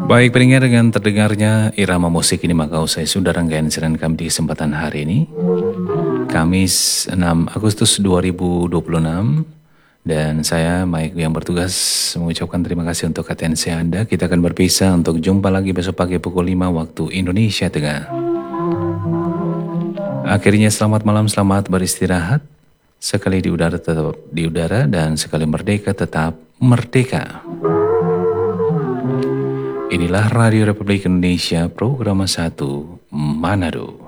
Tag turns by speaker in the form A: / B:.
A: Baik, pendengar, dengan terdengarnya irama musik ini maka usai sudah rangkaian siaran kami di kesempatan hari ini, Kamis 6 Agustus 2026, dan saya Mike yang bertugas mengucapkan terima kasih untuk atensi Anda. Kita akan berpisah untuk jumpa lagi besok pagi pukul 5 waktu Indonesia Tengah. Akhirnya selamat malam, selamat beristirahat. Sekali di udara tetap di udara, dan sekali merdeka tetap merdeka. Inilah Radio Republik Indonesia, program 1 Manado.